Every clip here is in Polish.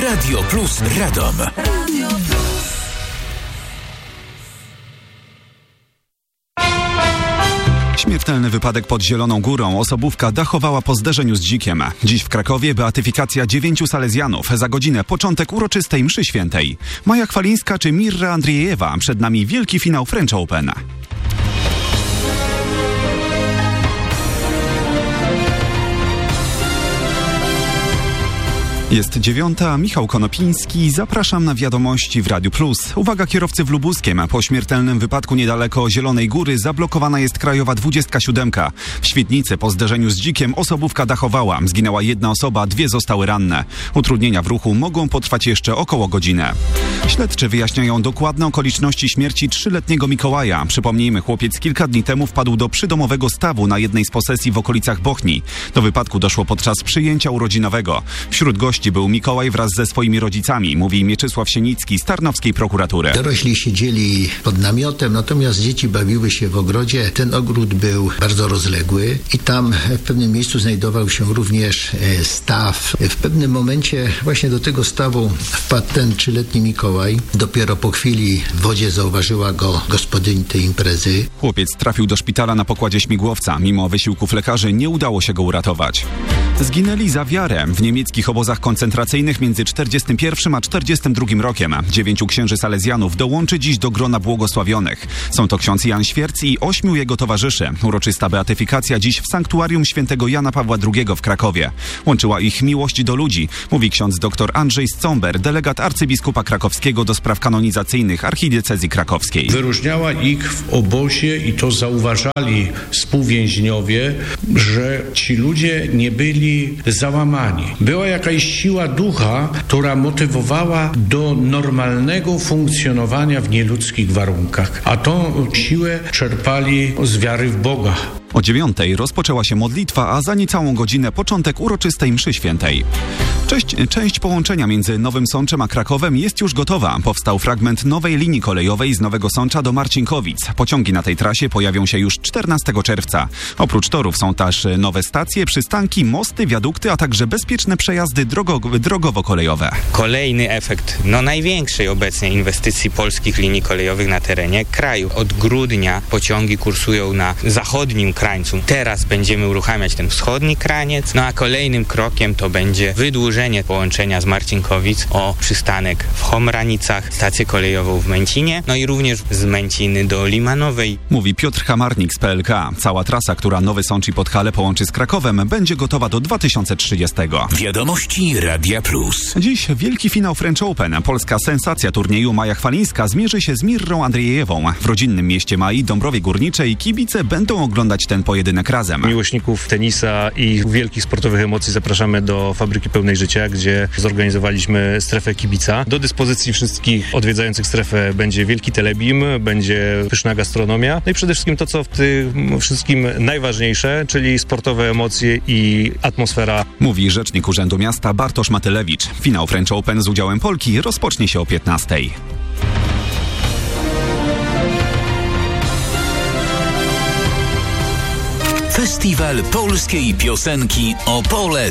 Radio Plus Radom. Radio Plus. Śmiertelny wypadek pod Zieloną Górą. Osobówka dachowała po zderzeniu z dzikiem. Dziś w Krakowie beatyfikacja 9 salezjanów. Za godzinę początek uroczystej mszy świętej. Maja Chwalińska czy Mirra Andriejewa. Przed nami wielki finał French Open. Jest 9:00, Michał Konopiński. Zapraszam na wiadomości w Radiu Plus. Uwaga kierowcy w Lubuskiem. Po śmiertelnym wypadku niedaleko Zielonej Góry zablokowana jest krajowa 27. W Świdnicy po zderzeniu z dzikiem osobówka dachowała. Zginęła jedna osoba, 2 zostały ranne. Utrudnienia w ruchu mogą potrwać jeszcze około godzinę. Śledczy wyjaśniają dokładne okoliczności śmierci 3-letniego Mikołaja. Przypomnijmy, chłopiec kilka dni temu wpadł do przydomowego stawu na jednej z posesji w okolicach Bochni. Do wypadku doszło podczas przyjęcia urodzinowego. Wśród gości był Mikołaj wraz ze swoimi rodzicami, mówi Mieczysław Sienicki z Tarnowskiej Prokuratury. Dorośli siedzieli pod namiotem, natomiast dzieci bawiły się w ogrodzie. Ten ogród był bardzo rozległy i tam w pewnym miejscu znajdował się również staw. W pewnym momencie właśnie do tego stawu wpadł ten 3-letni Mikołaj. Dopiero po chwili w wodzie zauważyła go gospodyni tej imprezy. Chłopiec trafił do szpitala na pokładzie śmigłowca. Mimo wysiłków lekarzy nie udało się go uratować. Zginęli za wiarę. W niemieckich obozach koncentracyjnych między 41 a 42 rokiem 9 księży salezjanów dołączy dziś do grona błogosławionych. Są to ksiądz Jan Świerc i 8 jego towarzyszy. Uroczysta beatyfikacja dziś w sanktuarium świętego Jana Pawła II w Krakowie. Łączyła ich miłość do ludzi, mówi ksiądz dr Andrzej Scomber, delegat arcybiskupa krakowskiego do spraw kanonizacyjnych archidiecezji krakowskiej. Wyróżniała ich w obozie i to zauważali współwięźniowie, że ci ludzie nie byli załamani. Była jakaś siła ducha, która motywowała do normalnego funkcjonowania w nieludzkich warunkach. A tą siłę czerpali z wiary w Boga. O 9:00 rozpoczęła się modlitwa, a za niecałą godzinę początek uroczystej mszy świętej. Część połączenia między Nowym Sączem a Krakowem jest już gotowa. Powstał fragment nowej linii kolejowej z Nowego Sącza do Marcinkowic. Pociągi na tej trasie pojawią się już 14 czerwca. Oprócz torów są też nowe stacje, przystanki, mosty, wiadukty, a także bezpieczne przejazdy drogowo-kolejowe. Kolejny efekt największej obecnie inwestycji polskich linii kolejowych na terenie kraju. Od grudnia pociągi kursują na zachodnim krańcu. Teraz będziemy uruchamiać ten wschodni kraniec, a kolejnym krokiem to będzie wydłużenie połączenia z Marcinkowic o przystanek w Chomranicach, stację kolejową w Męcinie, i również z Męciny do Limanowej. Mówi Piotr Hamarnik z PLK. Cała trasa, która Nowy Sącz i Podhale połączy z Krakowem, będzie gotowa do 2030. Wiadomości Radia Plus. Dziś wielki finał French Open. Polska sensacja turnieju Maja Chwalińska zmierzy się z Mirrą Andriejewą. W rodzinnym mieście Mai, Dąbrowie Górniczej, kibice będą oglądać ten pojedynek razem. Miłośników tenisa i wielkich sportowych emocji zapraszamy do Fabryki Pełnej Życia, gdzie zorganizowaliśmy strefę kibica. Do dyspozycji wszystkich odwiedzających strefę będzie wielki telebim, będzie pyszna gastronomia, i przede wszystkim to, co w tym wszystkim najważniejsze, czyli sportowe emocje i atmosfera. Mówi rzecznik Urzędu Miasta Bartosz Matylewicz. Finał French Open z udziałem Polki rozpocznie się o 15:00. Festiwal Polskiej Piosenki Opole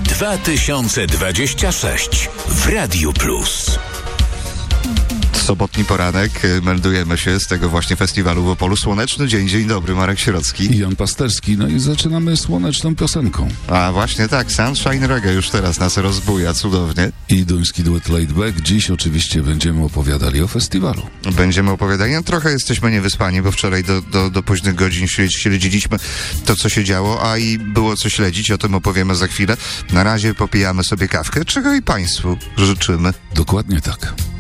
2026 w Radiu Plus. Sobotni poranek, meldujemy się z tego właśnie festiwalu w Opolu. Słoneczny dzień, dzień dobry, Marek Sierocki. I Jan Pasterski, i zaczynamy słoneczną piosenką. A właśnie tak, Sunshine Reggae już teraz nas rozbuja cudownie. I duński duet Laid Back. Dziś oczywiście będziemy opowiadali o festiwalu. Będziemy opowiadali, trochę jesteśmy niewyspani, bo wczoraj do późnych godzin śledziliśmy to, co się działo, a i było co śledzić, o tym opowiemy za chwilę. Na razie popijamy sobie kawkę, czego i Państwu życzymy. Dokładnie tak.